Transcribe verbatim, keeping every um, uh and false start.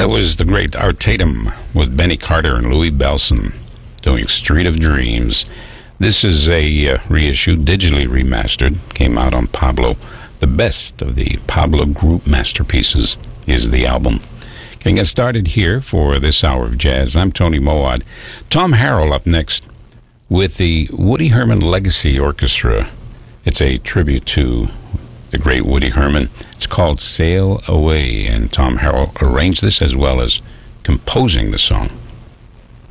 That was the great Art Tatum with Benny Carter and Louis Bellson doing Street of Dreams. This is a uh, reissue, digitally remastered, came out on Pablo. The best of the Pablo Group masterpieces is the album. Getting us started here for this hour of jazz. I'm Tony Moad. Tom Harrell up next with the Woody Herman Legacy Orchestra. It's a tribute to the great Woody Herman. It's called Sail Away, and Tom Harrell arranged this as well as composing the song.